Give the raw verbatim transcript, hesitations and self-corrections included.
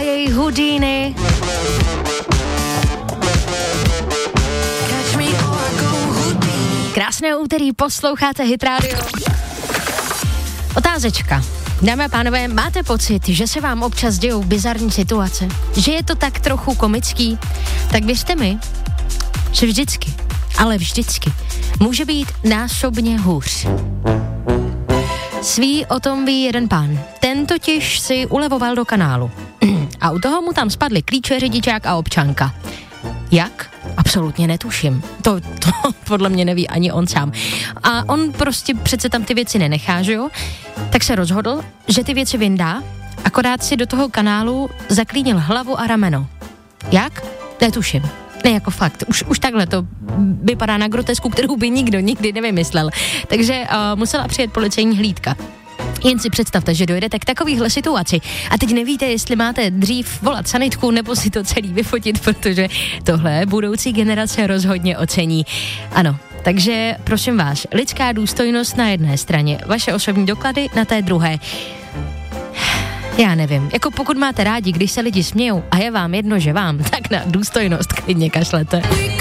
jejich Houdini. Krásné úterý, posloucháte Hit Radio. Otázečka. Dámy a pánové, máte pocit, že se vám občas dějou bizarní situace? Že je to tak trochu komický? Tak věřte mi, že vždycky, ale vždycky, může být násobně hůř. Sví o tom ví jeden pán. Ten totiž si ulevoval do kanálu. A u toho mu tam spadly klíče, řidičák a občanka. Jak? Absolutně netuším. To, to podle mě neví ani on sám. A on prostě přece tam ty věci nenechá, že jo? Tak se rozhodl, že ty věci vyndá, akorát si do toho kanálu zaklínil hlavu a rameno. Jak? Netuším. Ne, jako fakt. Už, už takhle to vypadá na grotesku, kterou by nikdo nikdy nevymyslel. Takže uh, musela přijet policejní hlídka. Jen si představte, že dojdete k takovýchhle situaci a teď nevíte, jestli máte dřív volat sanitku nebo si to celý vyfotit, protože tohle budoucí generace rozhodně ocení. Ano, takže prosím vás, lidská důstojnost na jedné straně, vaše osobní doklady na té druhé. Já nevím, jako pokud máte rádi, když se lidi smějou a je vám jedno, že vám, tak na důstojnost klidně kašlete.